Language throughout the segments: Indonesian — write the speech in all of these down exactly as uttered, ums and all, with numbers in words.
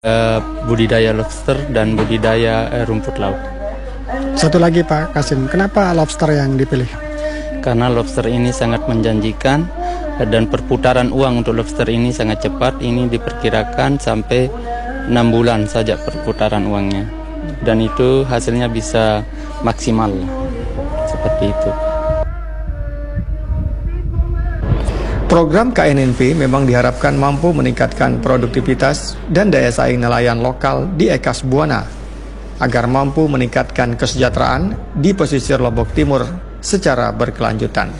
Uh, budidaya lobster dan budidaya uh, rumput laut. Satu lagi Pak Kasim, kenapa lobster yang dipilih? Karena lobster ini sangat menjanjikan dan perputaran uang untuk lobster ini sangat cepat. Ini diperkirakan sampai enam bulan saja perputaran uangnya, dan itu hasilnya bisa maksimal seperti itu. Program K N N P memang diharapkan mampu meningkatkan produktivitas dan daya saing nelayan lokal di Ekas Buana agar mampu meningkatkan kesejahteraan di pesisir Lombok Timur secara berkelanjutan.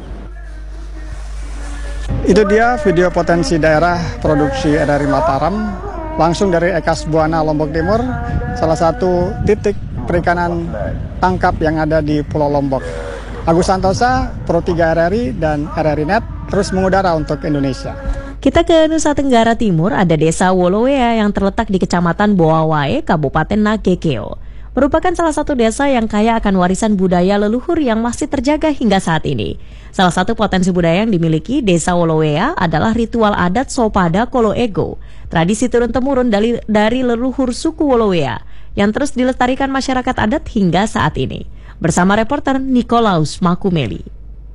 Itu dia video potensi daerah produksi R R I Mataram langsung dari Ekas Buana Lombok Timur, salah satu titik perikanan tangkap yang ada di Pulau Lombok. Agus Santosa, Pro tiga R R I dan R R I Net terus mengudara untuk Indonesia. Kita ke Nusa Tenggara Timur, ada desa Wolowea yang terletak di Kecamatan Boawae, Kabupaten Nagekeo. Merupakan salah satu desa yang kaya akan warisan budaya leluhur yang masih terjaga hingga saat ini. Salah satu potensi budaya yang dimiliki desa Wolowea adalah ritual adat Sopada Koloego, tradisi turun-temurun dari, dari leluhur suku Wolowea yang terus dilestarikan masyarakat adat hingga saat ini. Bersama reporter Nikolaus Makumeli.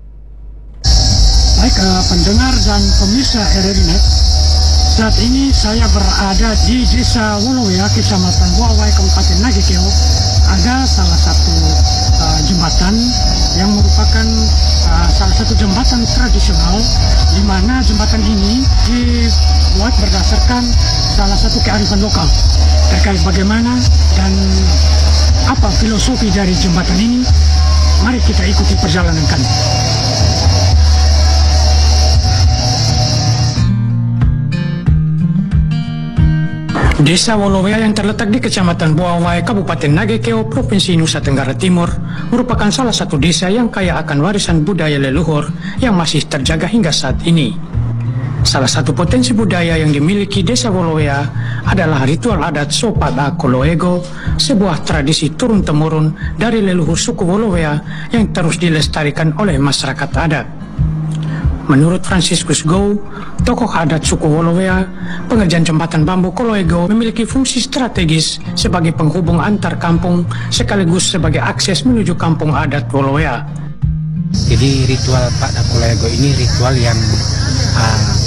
Baik uh, pendengar dan pemirsa R R I Net, saat ini saya berada di desa Wolowea, Kecamatan Boawae, Kabupaten Nagekeo. Ada salah satu uh, jembatan yang merupakan uh, salah satu jembatan tradisional, di mana jembatan ini dibuat berdasarkan salah satu kearifan lokal. Terkait bagaimana dan apa filosofi dari jembatan ini, mari kita ikuti perjalanan kami. Desa Wolowea yang terletak di Kecamatan Boawae, Kabupaten Nagekeo, Provinsi Nusa Tenggara Timur, merupakan salah satu desa yang kaya akan warisan budaya leluhur yang masih terjaga hingga saat ini. Salah satu potensi budaya yang dimiliki desa Wolowea adalah ritual adat Sopada Koloego, sebuah tradisi turun-temurun dari leluhur suku Wolowea yang terus dilestarikan oleh masyarakat adat. Menurut Franciscus Go, tokoh adat suku Wolowea, pengerjaan jembatan bambu Koloego memiliki fungsi strategis sebagai penghubung antar kampung sekaligus sebagai akses menuju kampung adat Wolowea. Jadi ritual Pada Koloego ini ritual yang uh,